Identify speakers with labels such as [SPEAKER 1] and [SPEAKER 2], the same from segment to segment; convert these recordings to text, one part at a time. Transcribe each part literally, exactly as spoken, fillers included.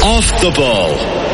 [SPEAKER 1] Off the Ball.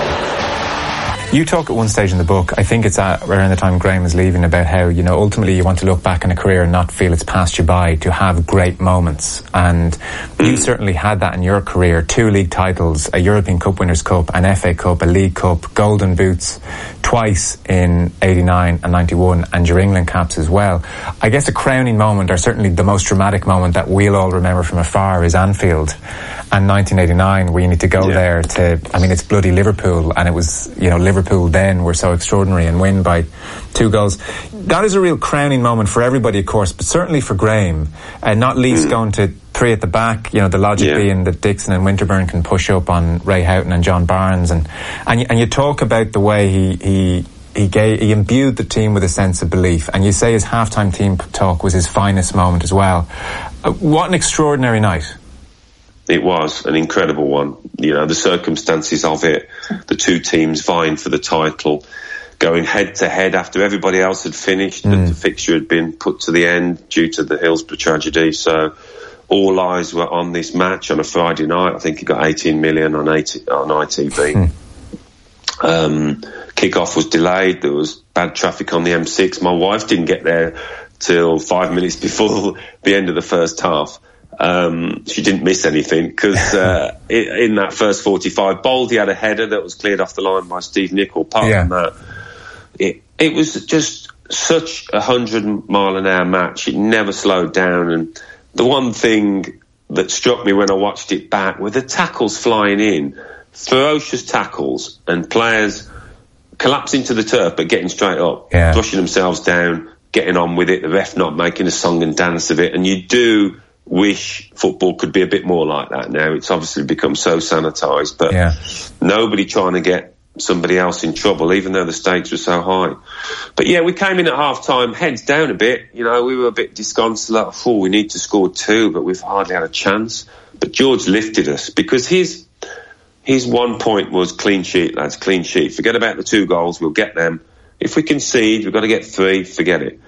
[SPEAKER 2] You talk at one stage in the book, I think it's at around the time Graham was leaving, about how, you know, ultimately you want to look back on a career and not feel it's passed you by, to have great moments. And you certainly had that in your career. Two league titles, a European Cup Winners' Cup, an F A Cup, a League Cup, Golden Boots twice in eighty-nine and ninety-one, and your England caps as well. I guess a crowning moment, or certainly the most dramatic moment that we'll all remember from afar, is Anfield and nineteen eighty-nine, where you need to go yeah. there to, I mean, it's bloody Liverpool, and it was, you know, Liverpool then were so extraordinary and win by two goals. That is a real crowning moment for everybody, of course, but certainly for Graham, and not least mm. going to three at the back, you know, the logic yeah. being that Dixon and Winterburn can push up on Ray Houghton and John Barnes, and and you, and you talk about the way he he he gave he imbued the team with a sense of belief, and you say his halftime team talk was his finest moment as well. Uh, what an extraordinary night.
[SPEAKER 3] It was an incredible one. You know, the circumstances of it, the two teams vying for the title, going head to head after everybody else had finished, mm. and the fixture had been put to the end due to the Hillsborough tragedy. So all eyes were on this match on a Friday night. I think it got eighteen million on, eighty, on I T V. Mm. Um, kick-off was delayed. There was bad traffic on the M six. My wife didn't get there till five minutes before the end of the first half. Um, she didn't miss anything because uh, in that first forty-five, Baldy had a header that was cleared off the line by Steve Nicol. Apart yeah. from that, it, it was just such a hundred mile an hour match. It never slowed down. And the one thing that struck me when I watched it back were the tackles flying in, ferocious tackles, and players collapsing to the turf but getting straight up,
[SPEAKER 2] yeah.
[SPEAKER 3] brushing themselves down, getting on with it. The ref not making a song and dance of it, and you do wish football could be a bit more like that now. It's obviously become so sanitised, but
[SPEAKER 2] yeah.
[SPEAKER 3] nobody trying to get somebody else in trouble, even though the stakes were so high. But yeah, we came in at half time, heads down a bit. You know, we were a bit disconsolate. Oh, we need to score two, but we've hardly had a chance. But George lifted us because his his one point was clean sheet, lads, clean sheet. Forget about the two goals, we'll get them. If we concede, we've got to get three, forget it.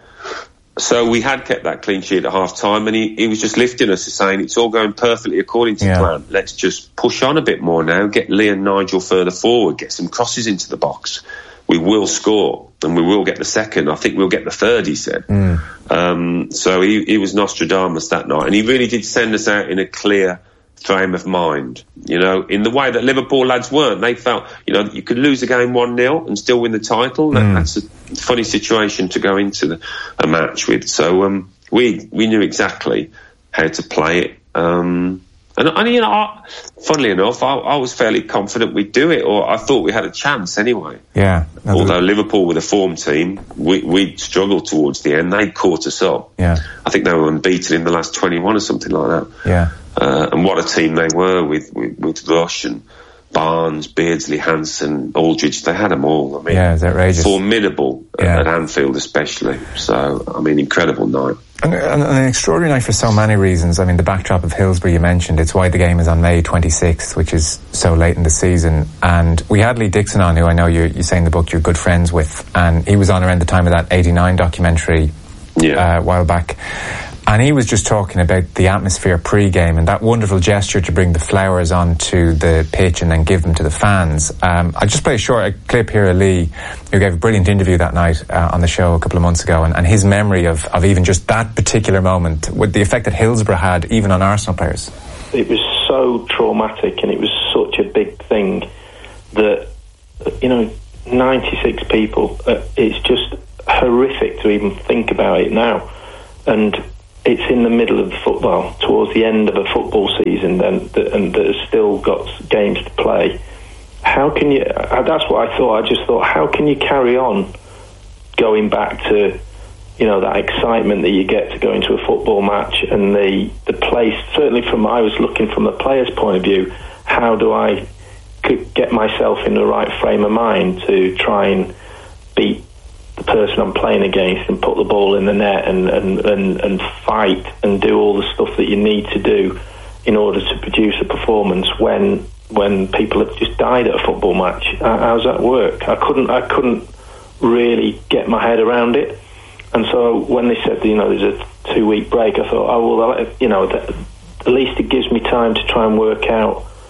[SPEAKER 3] So we had kept that clean sheet at half time, and he, he was just lifting us, saying it's all going perfectly according to
[SPEAKER 2] yeah.
[SPEAKER 3] plan. Let's just push on a bit more now, get Lee and Nigel further forward, get some crosses into the box. We will score, and we will get the second. I think we'll get the third, he said.
[SPEAKER 2] Mm.
[SPEAKER 3] Um, so he, he was Nostradamus that night, and he really did send us out in a clear frame of mind, you know, in the way that Liverpool lads weren't. They felt, you know, you could lose a game one nil and still win the title.
[SPEAKER 2] Mm.
[SPEAKER 3] That's a funny situation to go into the, a match with. So um, we we knew exactly how to play it. Um, and, and, you know, I, funnily enough, I, I was fairly confident we'd do it, or I thought we had a chance anyway.
[SPEAKER 2] Yeah. No,
[SPEAKER 3] Although Liverpool were the form team, we, we struggled towards the end. They caught us up.
[SPEAKER 2] Yeah.
[SPEAKER 3] I think they were unbeaten in the last twenty-one or something like that.
[SPEAKER 2] Yeah.
[SPEAKER 3] Uh, and what a team they were with, with, with Rush and Barnes, Beardsley, Hansen, Aldridge. They had them all. I mean,
[SPEAKER 2] yeah, it's outrageous.
[SPEAKER 3] Formidable
[SPEAKER 2] yeah.
[SPEAKER 3] at Anfield especially. So, I mean, incredible night.
[SPEAKER 2] And, and an extraordinary night for so many reasons. I mean, the backdrop of Hillsborough you mentioned. It's why the game is on May twenty-sixth, which is so late in the season. And we had Lee Dixon on, who I know you, you say in the book you're good friends with. And he was on around the time of that eighty-nine documentary
[SPEAKER 3] yeah.
[SPEAKER 2] uh, a while back. And he was just talking about the atmosphere pre-game and that wonderful gesture to bring the flowers onto the pitch and then give them to the fans. Um, I just play a short a clip here of Lee, who gave a brilliant interview that night uh, on the show a couple of months ago, and, and his memory of, of even just that particular moment, with the effect that Hillsborough had even on Arsenal players.
[SPEAKER 4] It was so traumatic, and it was such a big thing that, you know, ninety-six people, uh, it's just horrific to even think about it now. And it's in the middle of the football, towards the end of a football season, then, and that has still got games to play. How can you? That's what I thought. I just thought, how can you carry on going back to, you know, that excitement that you get to go into a football match and the the place? Certainly, from I was looking from the player's point of view. How do I get myself in the right frame of mind to try and beat the person I'm playing against and put the ball in the net and, and, and, and fight and do all the stuff that you need to do in order to produce a performance when when people have just died at a football match? How does that work? I couldn't I couldn't really get my head around it. And so when they said, you know, there's a two week break, I thought, oh well, you know, that, at least it gives me time to try and work out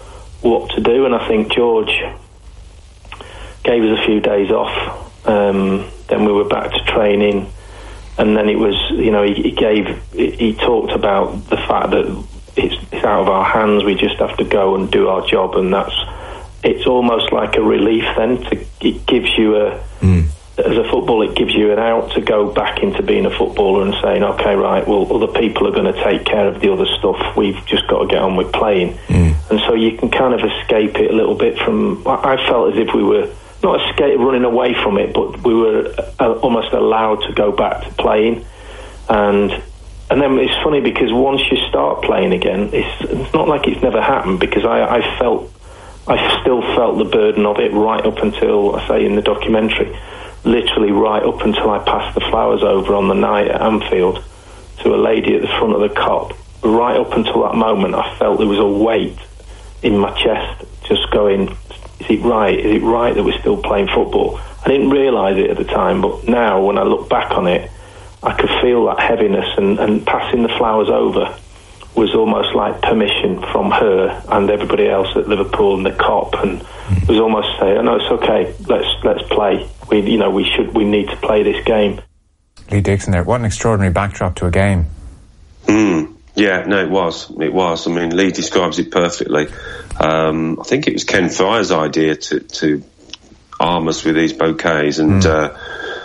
[SPEAKER 4] what to do, and I think George gave us a few days off. Um, then we were back to training, and then it was, you know, he, he gave, he talked about the fact that it's, it's out of our hands. We just have to go and do our job, and that's, it's almost like a relief then. To, it gives you a, mm. as a footballer, it gives you an out to go back into being a footballer and saying, okay, right, well, other people are going to take care of the other stuff. We've just got to get on with playing. Mm. And so you can kind of escape it a little bit from, I felt as if we were, not escape, running away from it, but we were uh, almost allowed to go back to playing. And and then it's funny because once you start playing again, it's, it's not like it's never happened, because I, I felt, I still felt the burden of it right up until, I say in the documentary, literally right up until I passed the flowers over on the night at Anfield to a lady at the front of the Kop. Right up until that moment, I felt there was a weight in my chest, just going, is it right? Is it right that we're still playing football? I didn't realise it at the time, but now when I look back on it, I could feel that heaviness, and, and passing the flowers over was almost like permission from her and everybody else at Liverpool and the Kop, and it was almost saying, "Oh no, it's okay. Let's let's play. We, you know, we should. We need to play this game."
[SPEAKER 2] Lee Dixon there. What an extraordinary backdrop to a game.
[SPEAKER 3] Mm. Yeah, no, it was. It was. I mean, Lee describes it perfectly. Um, I think it was Ken Fryer's idea to, to arm us with these bouquets, and mm. uh,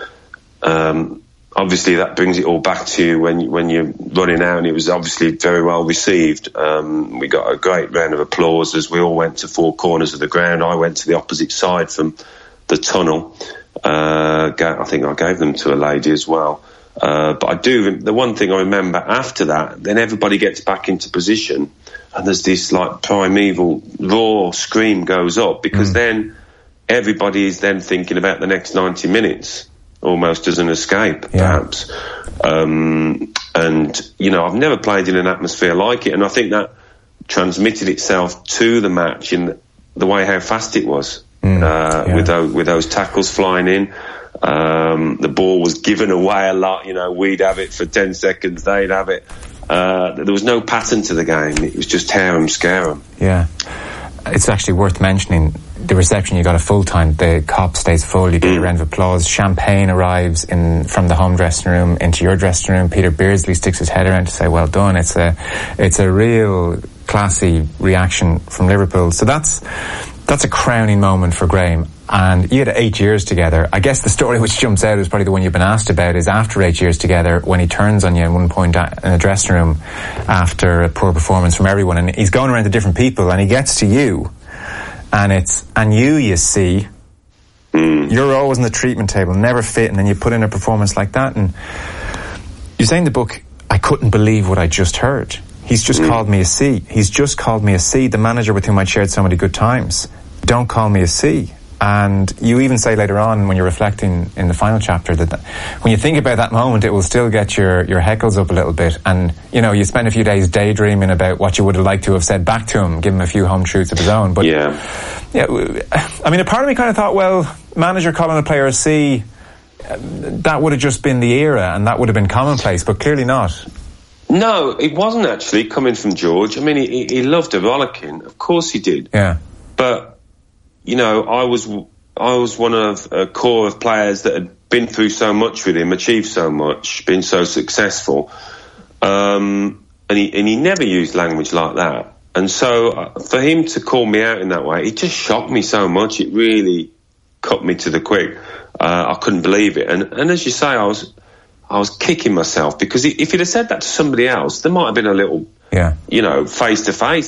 [SPEAKER 3] um, obviously that brings it all back to you when you, when you're running out, and it was obviously very well received. Um, we got a great round of applause as we all went to four corners of the ground. I went to the opposite side from the tunnel. Uh, I think I gave them to a lady as well. Uh, but I do, the one thing I remember after that, then everybody gets back into position, and there's this like primeval raw scream goes up, because mm. then everybody is then thinking about the next ninety minutes, almost as an escape, yeah. perhaps. Um, and, you know, I've never played in an atmosphere like it, and I think that transmitted itself to the match in the way how fast it was, mm. uh, yeah. with those, with those tackles flying in. Um, the ball was given away a lot, you know, we'd have it for ten seconds, they'd have it. Uh, there was no pattern to the game. It was just tear 'em, scare 'em.
[SPEAKER 2] Yeah. It's actually worth mentioning the reception. You got a full time, the Kop stays full, you get mm. a round of applause. Champagne arrives in from the home dressing room into your dressing room. Peter Beardsley sticks his head around to say well done. It's a it's a real classy reaction from Liverpool. So that's that's a crowning moment for Graham. And you had eight years together. I guess the story which jumps out is probably the one you've been asked about, is after eight years together, when he turns on you at one point in the dressing room after a poor performance from everyone, and he's going around to different people, and he gets to you, and it's, and you, you see, mm. you're always on the treatment table, never fit, and then you put in a performance like that, and you say in the book, I couldn't believe what I just heard. He's just mm. called me a C. He's just called me a C, the manager with whom I shared so many good times. Don't call me a C. And you even say later on, when you're reflecting in the final chapter, that, that when you think about that moment, it will still get your, your heckles up a little bit. And, you know, you spend a few days daydreaming about what you would have liked to have said back to him, give him a few home truths of his own. But,
[SPEAKER 3] yeah.
[SPEAKER 2] yeah, I mean, a part of me kind of thought, well, manager calling a player a C, that would have just been the era and that would have been commonplace, but clearly not.
[SPEAKER 3] No, it wasn't actually coming from George. I mean, he, he loved a rollicking. Of course he did.
[SPEAKER 2] Yeah.
[SPEAKER 3] But, you know, I was I was one of a core of players that had been through so much with him, achieved so much, been so successful, um, and he and he never used language like that. And so uh, for him to call me out in that way, it just shocked me so much. It really cut me to the quick. Uh, I couldn't believe it. And and as you say, I was I was kicking myself, because if he'd have said that to somebody else, there might have been a little, yeah, you know, face to face.